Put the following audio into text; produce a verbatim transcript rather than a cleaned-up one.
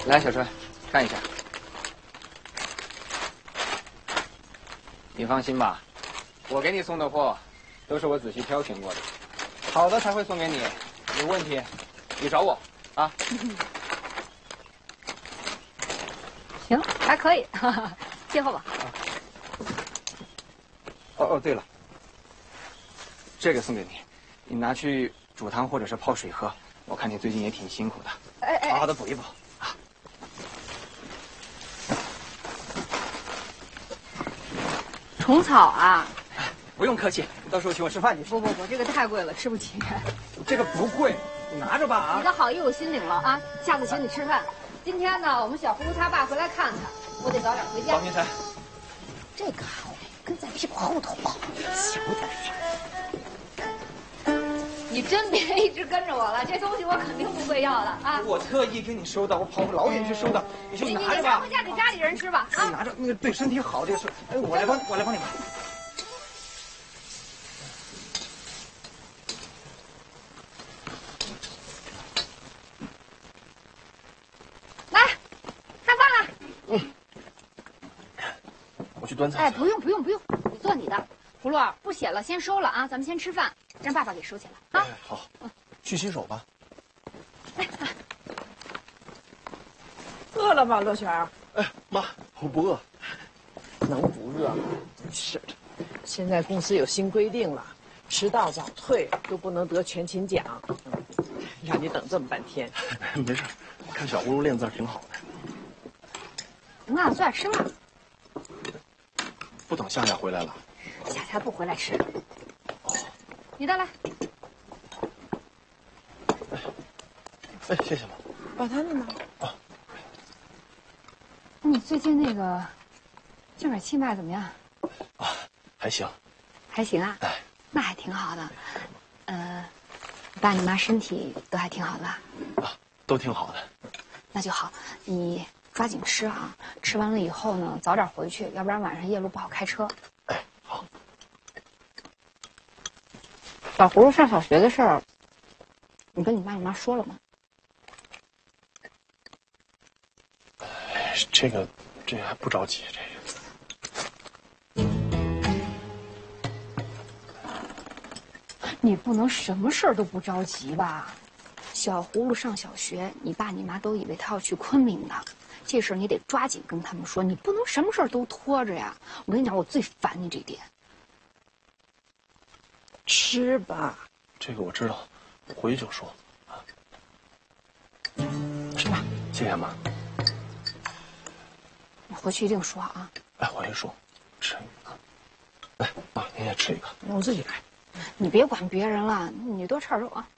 来，小春，看一下。你放心吧，我给你送的货都是我仔细挑选过的，好的才会送给你。有问题你找我啊。 行，还可以，哈哈，接货吧。 哦哦，对了，这个送给你，你拿去煮汤或者是泡水喝。我看你最近也挺辛苦的， 哎哎， 好好的补一补啊。 虫草啊！ 不用客气，到时候请我吃饭就行。 不不不，这个太贵了，吃不起。 这个不贵，你拿着吧啊。 你的好意我心领了啊，下次请你吃饭。今天呢，我们小葫芦他爸回来看看，我得早点回家。 高明山， 这个孩子跟在屁股后头跑，小点声。你真别一直跟着我了，这东西我肯定不会要的啊！ 我特意给你收的，我跑老远去收的，你就拿着吧。 你拿回家给家里人吃吧啊！ 你拿着，那个对身体好，这个是。哎，我来帮，我来帮你拿。 来，上饭了。 嗯。我去端菜。 哎，不用不用不用，你做你的。葫芦儿不写了，先收了啊！咱们先吃饭，让爸爸给收起来啊。 哎，好，去洗手吧。 哎， 饿了吗，乐璇？ 哎，妈，我不饿。 能不饿吗？真是的，现在公司有新规定了，迟到早退都不能得全勤奖，让你等这么半天。 没事，看小葫芦练字挺好的。 那坐点吃吧。 不等夏夏回来了。 夏夏不回来吃。 哦。 你的来。 哎，哎，谢谢妈。 把他的拿。 啊。 你最近那个静水气脉怎么样？ 啊，还行。 还行啊。 哎。 那还挺好的。呃，你爸你妈身体都还挺好的吧？ 啊，都挺好的。 那就好，你抓紧吃啊！吃完了以后呢，早点回去，要不然晚上夜路不好开车。 哎，好。 小葫芦上小学的事儿，你跟你爸你妈说了吗？ 哎，这个，这个还不着急，这个。 你不能什么事儿都不着急吧？小葫芦上小学，你爸你妈都以为他要去昆明呢，这事儿你得抓紧跟他们说，你不能什么事儿都拖着呀！我跟你讲，我最烦你这点。 吃吧， 这个我知道，回去就说。啊， 吃吧。 谢谢妈。 你回去一定说啊。 哎，回去说，吃一个。来，妈，您也吃一个。 我自己来。 你别管别人了，你多吃点肉啊。